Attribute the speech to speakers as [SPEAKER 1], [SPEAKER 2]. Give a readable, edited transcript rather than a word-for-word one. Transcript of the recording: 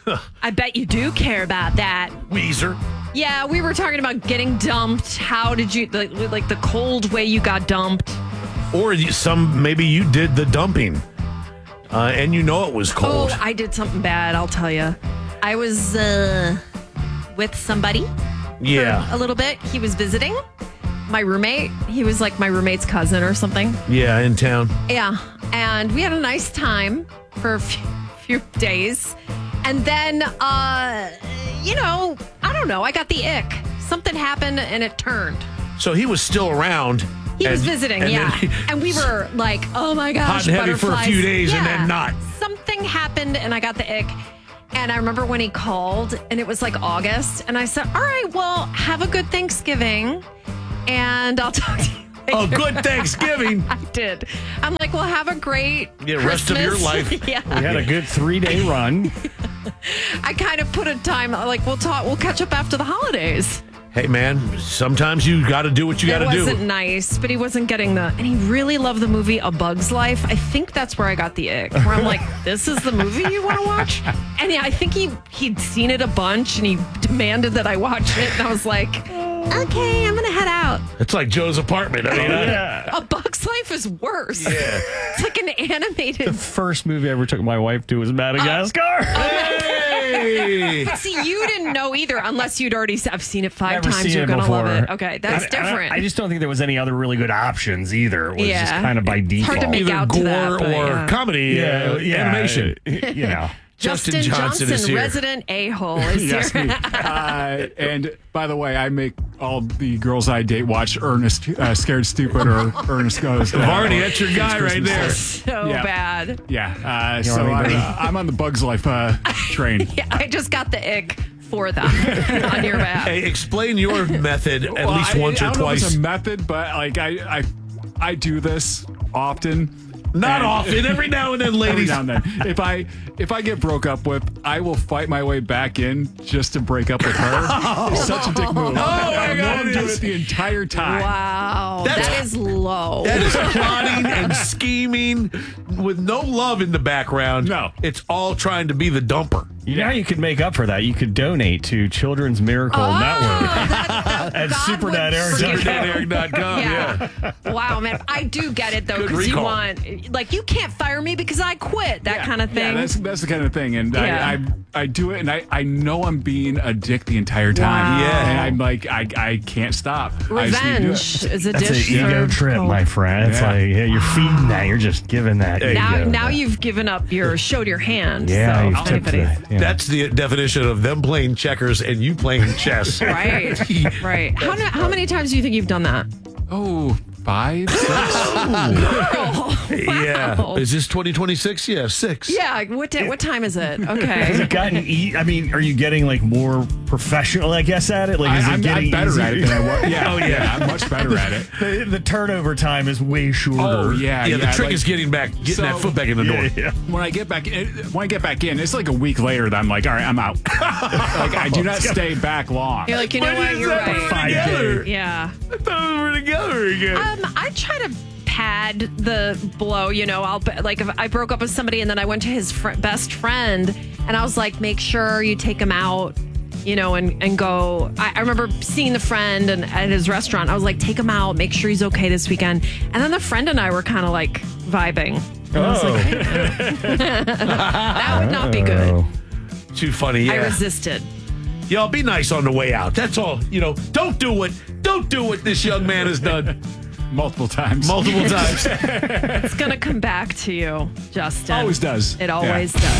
[SPEAKER 1] I bet you do care about that.
[SPEAKER 2] Weezer.
[SPEAKER 1] Yeah, we were talking about getting dumped. How did you, like the cold way you got dumped?
[SPEAKER 2] Or maybe you did the dumping. And you know it was cold.
[SPEAKER 1] Oh, I did something bad, I'll tell you. I was with somebody for a little bit. He was visiting my roommate. He was like my roommate's cousin or something.
[SPEAKER 2] Yeah, in town.
[SPEAKER 1] Yeah, and we had a nice time for a few days. And then, I don't know. I got the ick. Something happened and it turned.
[SPEAKER 2] So he was still around.
[SPEAKER 1] He was visiting, and we were like, oh my gosh,
[SPEAKER 2] hot and heavy for a few days and then not.
[SPEAKER 1] Something happened and I got the ick. And I remember when he called and it was like August. And I said, all right, well, have a good Thanksgiving. And I'll talk to you later.
[SPEAKER 2] Oh, good Thanksgiving.
[SPEAKER 1] I did. I'm like, well, have a great
[SPEAKER 2] rest of your life.
[SPEAKER 1] Yeah.
[SPEAKER 3] We had a good 3-day run.
[SPEAKER 1] I kind of put a time, like, we'll catch up after the holidays.
[SPEAKER 2] Hey, man, sometimes you got to do what you got to do.
[SPEAKER 1] It wasn't nice, but he wasn't getting and he really loved the movie A Bug's Life. I think that's where I got the ick, where I'm like, this is the movie you want to watch? And yeah, I think he'd seen it a bunch and he demanded that I watch it. And I was like, okay, I'm going to head out.
[SPEAKER 2] It's like Joe's apartment. I mean,
[SPEAKER 1] A Bug's Life is worse.
[SPEAKER 2] Yeah.
[SPEAKER 1] It's like an animated.
[SPEAKER 3] The first movie I ever took my wife to was Madagascar.
[SPEAKER 2] Hey!
[SPEAKER 1] But see, you didn't know either unless you'd already I've seen it five
[SPEAKER 3] Never
[SPEAKER 1] times.
[SPEAKER 3] seen
[SPEAKER 1] You're
[SPEAKER 3] it
[SPEAKER 1] going to love
[SPEAKER 3] before.
[SPEAKER 1] it. Okay, that's different.
[SPEAKER 3] I just don't think there was any other really good options either. It was just kind of by default.
[SPEAKER 1] Hard to make
[SPEAKER 2] Either
[SPEAKER 1] out
[SPEAKER 2] gore
[SPEAKER 1] to that, but
[SPEAKER 2] or comedy animation.
[SPEAKER 3] You know.
[SPEAKER 1] Justin
[SPEAKER 2] Johnson is here.
[SPEAKER 1] resident a-hole, is
[SPEAKER 4] Yes,
[SPEAKER 1] here.
[SPEAKER 4] me. And by the way, I make all the girls I date watch Ernest Scared Stupid or Ernest Goes.
[SPEAKER 2] Varney, that's your guy right there.
[SPEAKER 1] So
[SPEAKER 4] Yeah.
[SPEAKER 1] bad.
[SPEAKER 4] Yeah.
[SPEAKER 3] You
[SPEAKER 4] So
[SPEAKER 3] want anybody?
[SPEAKER 4] I'm on the Bugs Life train.
[SPEAKER 1] Yeah, I just got the ick for them on your behalf.
[SPEAKER 2] Hey, explain your method at least once or
[SPEAKER 4] I don't know if
[SPEAKER 2] twice.
[SPEAKER 4] it's a method, but like I do this often.
[SPEAKER 2] Not
[SPEAKER 4] And-
[SPEAKER 2] often, every now and then,
[SPEAKER 4] Every
[SPEAKER 2] ladies.
[SPEAKER 4] now and then. If I get broke up with, I will fight my way back in just to break up with her. It's such a dick move.
[SPEAKER 2] my
[SPEAKER 4] I know
[SPEAKER 2] God,
[SPEAKER 4] I'm
[SPEAKER 2] it
[SPEAKER 4] doing
[SPEAKER 2] is.
[SPEAKER 4] it the entire time.
[SPEAKER 1] Wow,
[SPEAKER 2] That's-
[SPEAKER 1] that is low.
[SPEAKER 2] That is plotting and scheming with no love in the background.
[SPEAKER 4] No.
[SPEAKER 2] It's all trying to be the dumper.
[SPEAKER 3] You know how you could make up for that? You could donate to Children's Miracle Network at
[SPEAKER 2] SuperNetEric.com.
[SPEAKER 1] Yeah. Wow, man. I do get it, though,
[SPEAKER 2] Good
[SPEAKER 1] because you
[SPEAKER 2] recall.
[SPEAKER 1] want, like, you can't fire me because I quit, that kind of thing.
[SPEAKER 4] Yeah, that's the kind of thing. And
[SPEAKER 1] Yeah.
[SPEAKER 4] I do it, and I know I'm being a dick the entire time.
[SPEAKER 1] Wow.
[SPEAKER 2] Yeah.
[SPEAKER 4] And I'm like, I can't stop. I just need to do it.
[SPEAKER 1] Revenge is a
[SPEAKER 3] That's an
[SPEAKER 1] dish.
[SPEAKER 3] ego
[SPEAKER 1] for-
[SPEAKER 3] trip, my friend. It's
[SPEAKER 4] Yeah.
[SPEAKER 3] like you're feeding that. You're just giving that. ego.
[SPEAKER 1] Now you've given up showed your hand.
[SPEAKER 3] Yeah,
[SPEAKER 1] so
[SPEAKER 3] you've
[SPEAKER 1] if
[SPEAKER 3] tipped
[SPEAKER 1] anybody's-
[SPEAKER 3] that. Yeah.
[SPEAKER 2] That's the definition of them playing checkers and you playing chess.
[SPEAKER 1] Right, right. How many times do you think you've done that?
[SPEAKER 4] Oh, 5, 6.
[SPEAKER 2] Yeah. Is this 2026? Yeah, 6.
[SPEAKER 1] Yeah. What time is it?
[SPEAKER 3] Has
[SPEAKER 1] Okay.
[SPEAKER 3] it gotten? I mean, are you getting like more professional? I guess at it. Like, is it
[SPEAKER 4] I'm
[SPEAKER 3] getting
[SPEAKER 4] better
[SPEAKER 3] easier?
[SPEAKER 4] at it than I was. Yeah,
[SPEAKER 2] Oh, yeah.
[SPEAKER 4] I'm much better at it.
[SPEAKER 3] The turnover time is way shorter.
[SPEAKER 4] Oh, yeah.
[SPEAKER 2] Yeah, the trick
[SPEAKER 4] like-
[SPEAKER 2] is getting that foot back in the door.
[SPEAKER 3] Yeah.
[SPEAKER 4] When I get back in, it's like a week later that I'm like, all right, I'm out. Like I do not stay back long.
[SPEAKER 1] You're like, you know
[SPEAKER 2] When
[SPEAKER 1] what?
[SPEAKER 2] is
[SPEAKER 1] You're
[SPEAKER 2] that
[SPEAKER 1] right.
[SPEAKER 3] 5
[SPEAKER 2] together?
[SPEAKER 3] days.
[SPEAKER 1] Yeah.
[SPEAKER 2] I thought we were together again.
[SPEAKER 1] I try to pad the blow. If I broke up with somebody and then I went to his best friend and I was like, make sure you take him out, and go. I remember seeing the friend at his restaurant. I was like, take him out, make sure he's okay this weekend. And then the friend and I were kind of like vibing. And I was like, that would not be good.
[SPEAKER 2] Too funny.
[SPEAKER 1] I
[SPEAKER 2] Yeah.
[SPEAKER 1] resisted.
[SPEAKER 2] Y'all be nice on the way out. That's all. Don't do what this young man has done
[SPEAKER 4] Multiple times.
[SPEAKER 2] multiple times.
[SPEAKER 1] It's going to come back to you, Justin.
[SPEAKER 4] Always does.
[SPEAKER 1] It always does.